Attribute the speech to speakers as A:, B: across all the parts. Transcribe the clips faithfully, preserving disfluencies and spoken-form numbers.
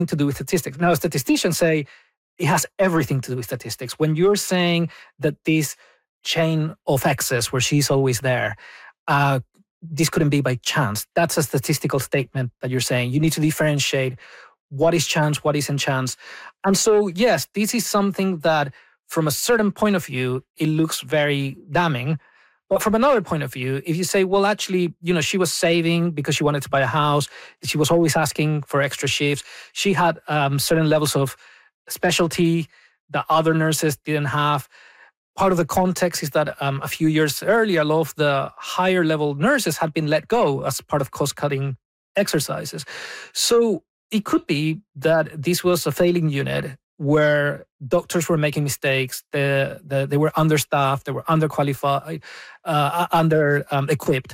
A: to do with statistics. Now, statisticians say it has everything to do with statistics. When you're saying that this chain of excess where she's always there, uh, this couldn't be by chance. That's a statistical statement that you're saying. You need to differentiate what is chance, what isn't chance. And so, yes, this is something that from a certain point of view, it looks very damning. But from another point of view, if you say, well, actually, you know, she was saving because she wanted to buy a house. She was always asking for extra shifts. She had um, certain levels of specialty that other nurses didn't have. Part of the context is that um, a few years earlier, a lot of the higher level nurses had been let go as part of cost-cutting exercises. So it could be that this was a failing unit where doctors were making mistakes, the, the, they were understaffed, they were underqualified, uh, under-equipped. Um,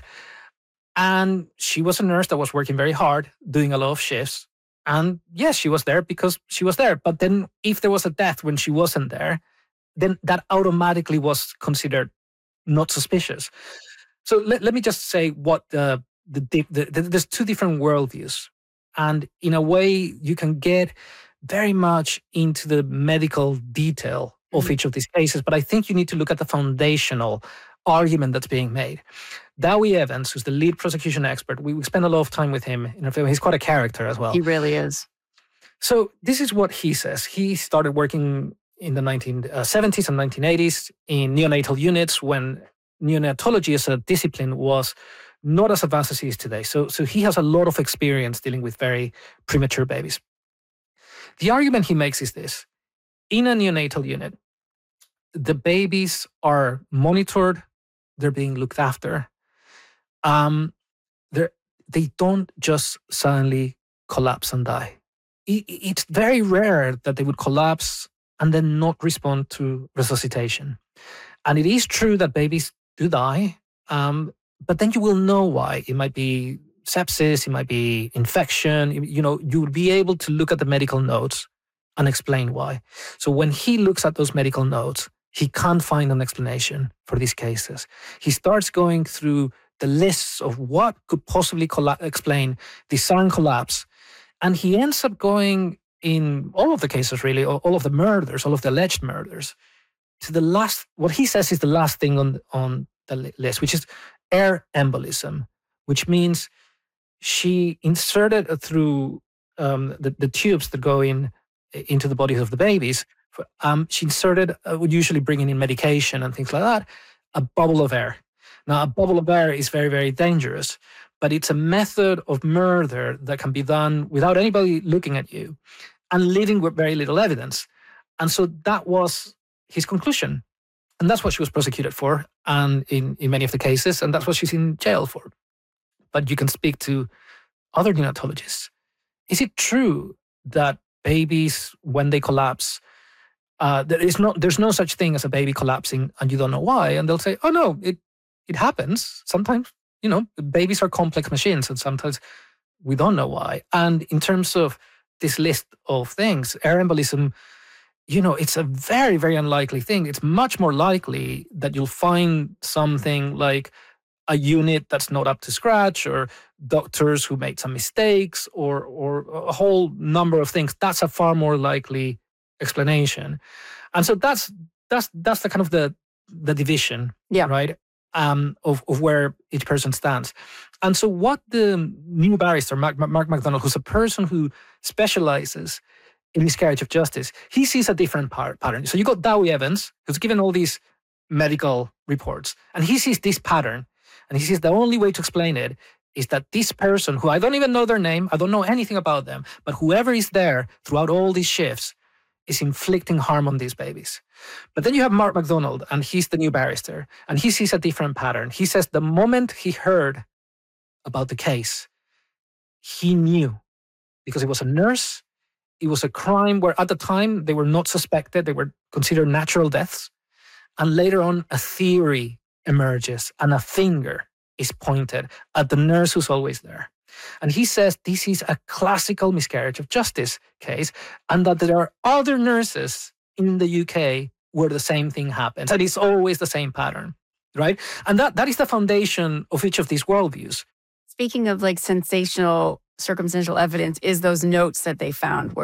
A: and she was a nurse that was working very hard, doing a lot of shifts. And yes, she was there because she was there. But then if there was a death when she wasn't there, then that automatically was considered not suspicious. So let, let me just say what the, the, the, the, there's two different worldviews. And in a way, you can get very much into the medical detail of mm-hmm. each of these cases, but I think you need to look at the foundational argument that's being made. Dowie Evans, who's the lead prosecution expert, we, we spent a lot of time with him in a film. He's quite a character as well.
B: He really is.
A: So this is what he says. He started working in the nineteen seventies and nineteen eighties in neonatal units when neonatology as a discipline was not as advanced as it is today. So, so he has a lot of experience dealing with very premature babies. The argument he makes is this. In a neonatal unit, the babies are monitored, they're being looked after. Um, they don't just suddenly collapse and die. It, it's very rare that they would collapse and then not respond to resuscitation. And it is true that babies do die, um, but then you will know why. It might be sepsis, it might be infection. You know, you will be able to look at the medical notes and explain why. So when he looks at those medical notes, he can't find an explanation for these cases. He starts going through the lists of what could possibly colla- explain the sudden collapse. And he ends up going in all of the cases, really, all of the murders, all of the alleged murders, to the last, what he says is the last thing on, on the list, which is air embolism, which means she inserted through um, the, the tubes that go in into the bodies of the babies. Um, she inserted, uh, would usually bringing in medication and things like that, a bubble of air. Now, a bubble of air is very, very dangerous, but it's a method of murder that can be done without anybody looking at you and leaving with very little evidence. And so that was his conclusion. And that's what she was prosecuted for, and in, in many of the cases, and that's what she's in jail for. But you can speak to other neonatologists. Is it true that babies, when they collapse, uh, there is no, there's no such thing as a baby collapsing and you don't know why? And they'll say, oh no, it, it happens. Sometimes, you know, babies are complex machines and sometimes we don't know why. And in terms of this list of things, air embolism, you know, it's a very, very unlikely thing. It's much more likely that you'll find something like a unit that's not up to scratch, or doctors who made some mistakes, or or a whole number of things. That's a far more likely explanation. And so that's that's that's the kind of the the division,
B: yeah.
A: right? Um, of, of where each person stands. And so what the new barrister, Mark, Mark McDonald, who's a person who specializes in miscarriage of justice, he sees a different par- pattern. So you got Dowie Evans, who's given all these medical reports, and he sees this pattern, and he says the only way to explain it is that this person, who I don't even know their name, I don't know anything about them, but whoever is there throughout all these shifts is inflicting harm on these babies. But then you have Mark McDonald, and he's the new barrister, and he sees a different pattern. He says the moment he heard about the case, he knew, because it was a nurse, it was a crime where at the time they were not suspected, they were considered natural deaths. And later on, a theory emerges and a finger is pointed at the nurse who's always there. And he says this is a classical miscarriage of justice case, and that there are other nurses in the U K where the same thing happens. And it's always the same pattern, right? And that, that is the foundation of each of these worldviews.
B: Speaking of like sensational circumstantial evidence, is those notes that they found where